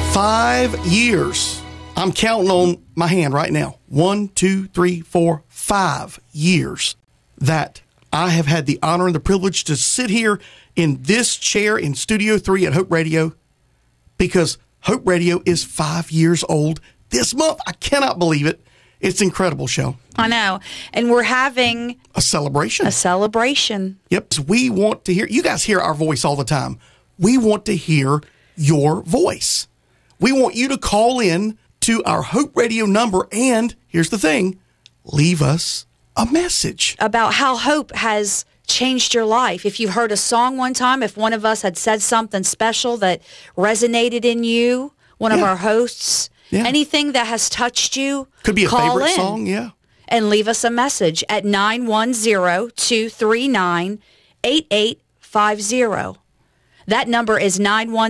5 years. I'm counting on my hand right now. 1, 2, 3, 4, 5 years that I have had the honor and the privilege to sit here in this chair in Studio 3 at Hope Radio, because Hope Radio is 5 years old this month. I cannot believe it. It's incredible, Shell. I know. And we're having a celebration. A celebration. Yep. We want to hear, you guys hear our voice all the time. We want to hear your voice. We want you to call in to our Hope Radio number, and here's the thing, leave us a message about how hope has changed your life. If you heard a song one time, if one of us had said something special that resonated in you, one of our hosts, anything that has touched you, could be a call favorite in song, and leave us a message at 910-239-8850. That number is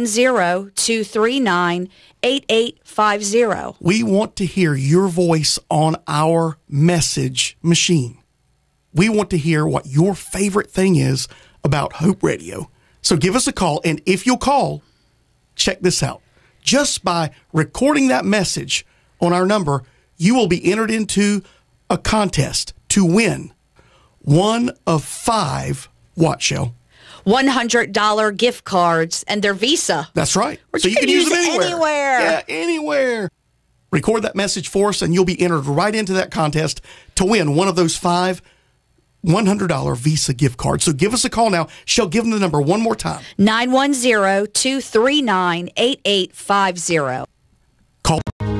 910-239-8850. We want to hear your voice on our message machine. We want to hear what your favorite thing is about Hope Radio. So give us a call, and if you'll call, check this out. Just by recording that message on our number, you will be entered into a contest to win one of 5, what, Shell? $100 gift cards, and they're Visa. That's right. Which so you can use them anywhere. Yeah, anywhere. Record that message for us, and you'll be entered right into that contest to win one of those 5 $100 Visa gift cards. So give us a call now. Shall give them the number one more time. 910-239-8850. Call.